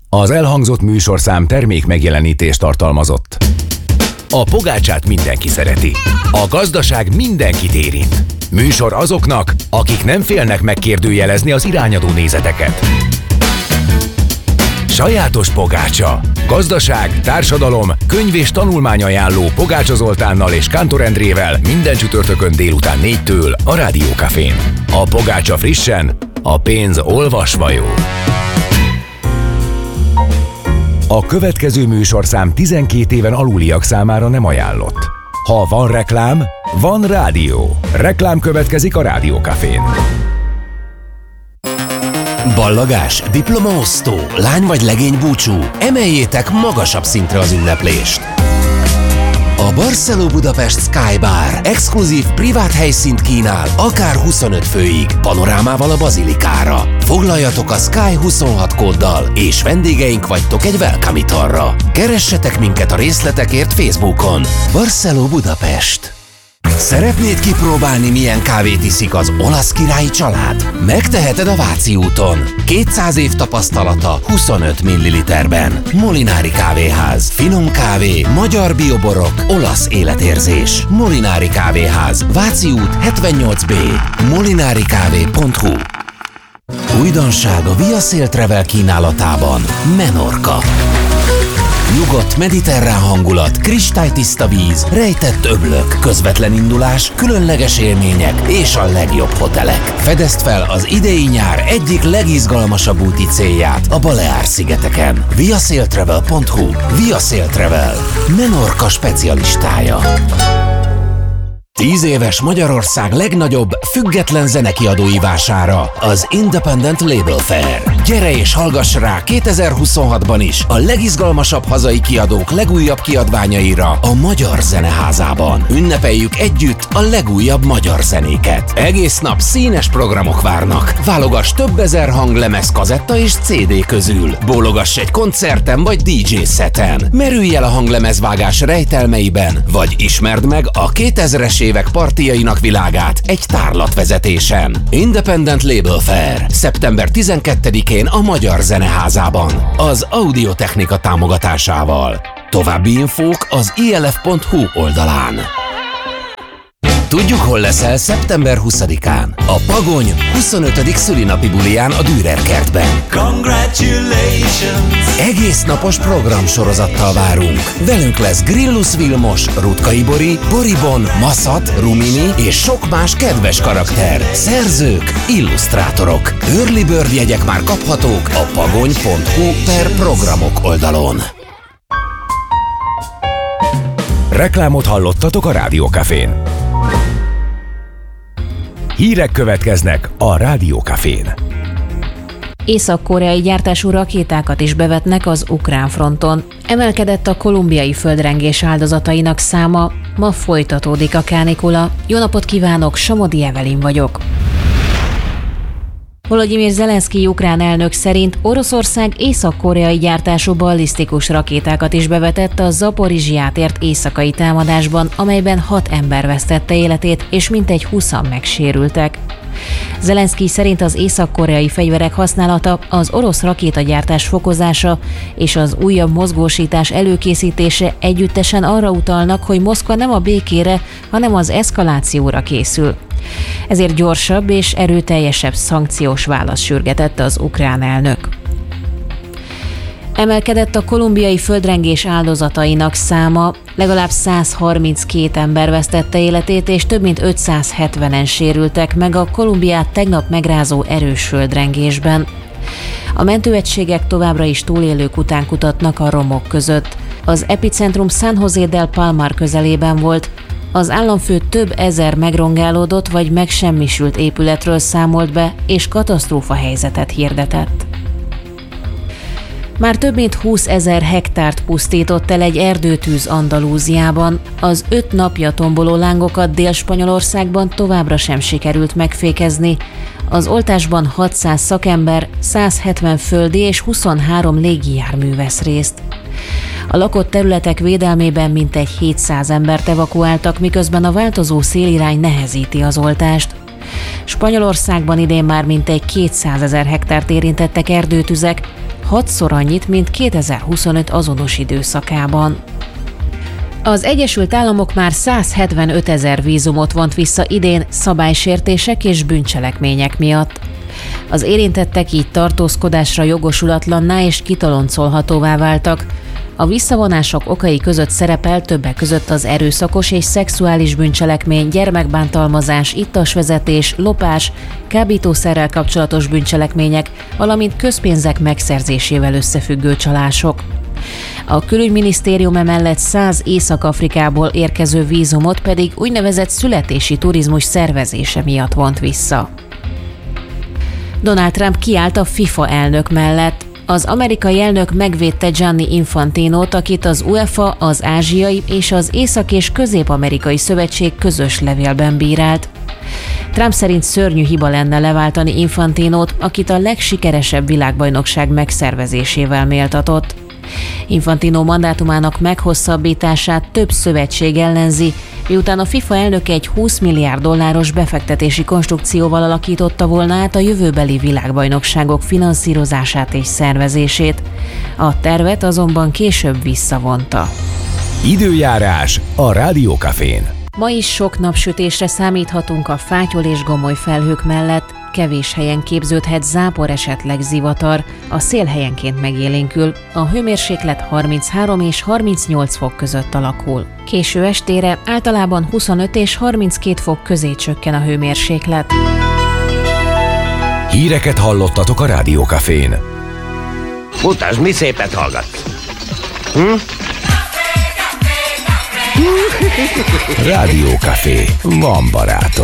Az elhangzott műsorszám termék megjelenítést tartalmazott. A pogácsát mindenki szereti. A gazdaság mindenkit érint. Műsor azoknak, akik nem félnek megkérdőjelezni az irányadó nézeteket. Sajátos pogácsa. Gazdaság, társadalom, könyv és tanulmányajánló Pogácsa Zoltánnal és Kántor Endrével minden csütörtökön délután 4-től a Rádió Cafén. A pogácsa frissen, a pénz olvasva jó. A következő műsorszám 12 éven aluliak számára nem ajánlott. Ha van reklám, van rádió. Reklám következik a Rádió Cafén. Ballagás, diplomaosztó, lány vagy legény búcsú, emeljétek magasabb szintre az ünneplést. A Barceló Budapest Sky Bar exkluzív privát helyszínt kínál, akár 25 főig, panorámával a bazilikára. Foglaljatok a Sky 26 kóddal, és vendégeink vagytok egy welcome italra. Keressetek minket a részletekért Facebookon. Barceló Budapest. Szeretnéd kipróbálni, milyen kávét iszik az olasz királyi család? Megteheted a Váci úton. 200 év tapasztalata 25 ml-ben. Molinári Kávéház. Finom kávé, magyar bioborok, olasz életérzés. Molinári Kávéház. Váci út 78B. molinarikávé.hu. Újdonság a Via Sail Travel kínálatában. Menorca. Nyugodt, mediterrán hangulat, kristálytiszta víz, rejtett öblök, közvetlen indulás, különleges élmények és a legjobb hotelek. Fedezd fel az idei nyár egyik legizgalmasabb úti célját a Baleár-szigeteken. viasailtravel.hu. Via Sail Travel. Menorca specialistája. 10 éves Magyarország legnagyobb független zenekiadói vására, az Independent Label Fair. Gyere és hallgass rá 2026-ban is a legizgalmasabb hazai kiadók legújabb kiadványaira a Magyar Zeneházában. Ünnepeljük együtt a legújabb magyar zenéket. Egész nap színes programok várnak. Válogass több ezer hanglemez, kazetta és CD közül. Bólogass egy koncerten vagy DJ szeten. Merülj el a hanglemezvágás rejtelmeiben, vagy ismerd meg a 2000-es évek partijainak világát egy tárlatvezetésen. Independent Label Fair. Szeptember 12-én a Magyar Zeneházában. Az Audiotechnika támogatásával. További infók az ilf.hu oldalán. Tudjuk, hol leszel szeptember 20-án. A Pagony 25. szülinapi buliján a Dürer kertben. Congratulations! Egész napos programsorozattal várunk. Velünk lesz Grillus Vilmos, Rutkai Bori, Boribon, Maszat, Rumini és sok más kedves karakter. Szerzők, illusztrátorok. Early Bird jegyek már kaphatók a pagony.hu/programok oldalon. Reklámot hallottatok a Rádió Cafén. Hírek következnek a Rádió Cafén. Észak-koreai gyártású rakétákat is bevetnek az ukrán fronton. Emelkedett a kolumbiai földrengés áldozatainak száma, ma folytatódik a kánikula. Jó napot kívánok, Somodi Evelin vagyok. Volodymyr Zelenszkij ukrán elnök szerint Oroszország észak-koreai gyártású ballisztikus rakétákat is bevetett a Zaporizsját ért éjszakai támadásban, amelyben 6 ember vesztette életét és mintegy 20-an megsérültek. Zelenszkij szerint az észak-koreai fegyverek használata, az orosz rakétagyártás fokozása és az újabb mozgósítás előkészítése együttesen arra utalnak, hogy Moszkva nem a békére, hanem az eszkalációra készül. Ezért gyorsabb és erőteljesebb szankciós választ sürgetett az ukrán elnök. Emelkedett a kolumbiai földrengés áldozatainak száma, legalább 132 ember vesztette életét, és több mint 570-en sérültek meg a Kolumbiát tegnap megrázó erős földrengésben. A mentőegységek továbbra is túlélők után kutatnak a romok között. Az epicentrum San José del Palmar közelében volt. Az államfő több ezer megrongálódott vagy megsemmisült épületről számolt be, és katasztrófa helyzetet hirdetett. Már több mint 20 000 hektárt pusztított el egy erdőtűz Andalúziában. Az 5 napja tomboló lángokat Dél-Spanyolországban továbbra sem sikerült megfékezni. Az oltásban 600 szakember, 170 földi és 23 légijármű vesz részt. A lakott területek védelmében mintegy 700 embert evakuáltak, miközben a változó szélirány nehezíti az oltást. Spanyolországban idén már mintegy 200 000 hektárt érintettek erdőtüzek, 6-szor annyit, mint 2025 azonos időszakában. Az Egyesült Államok már 175 000 vízumot vont vissza idén szabálysértések és bűncselekmények miatt. Az érintettek így tartózkodásra jogosulatlanná és kitoloncolhatóvá váltak. A visszavonások okai között szerepel többek között az erőszakos és szexuális bűncselekmény, gyermekbántalmazás, ittasvezetés, lopás, kábítószerrel kapcsolatos bűncselekmények, valamint közpénzek megszerzésével összefüggő csalások. A külügyminisztérium emellett 100 Észak-Afrikából érkező vízumot pedig úgynevezett születési turizmus szervezése miatt vont vissza. Donald Trump kiállt a FIFA elnök mellett. Az amerikai elnök megvédte Gianni Infantinót, akit az UEFA, az Ázsiai és az Észak- és Közép-amerikai Szövetség közös levélben bírált. Trump szerint szörnyű hiba lenne leváltani Infantinót, akit a legsikeresebb világbajnokság megszervezésével méltatott. Infantino mandátumának meghosszabbítását több szövetség ellenzi, miután a FIFA elnöke egy $20 milliárd befektetési konstrukcióval alakította volna át a jövőbeli világbajnokságok finanszírozását és szervezését. A tervet azonban később visszavonta. Időjárás a Rádió Cafén. Ma is sok napsütésre számíthatunk a fátyol és gomoly felhők mellett, kevés helyen képződhet zápor, esetleg zivatar, a szél helyenként megélénkül, a hőmérséklet 33 és 38 fok között alakul. Késő estére általában 25 és 32 fok közé csökken a hőmérséklet. Híreket hallottatok a Rádió Cafén. Mutasd, mi szépet hallgatsz. Rádió Café. Van barátom.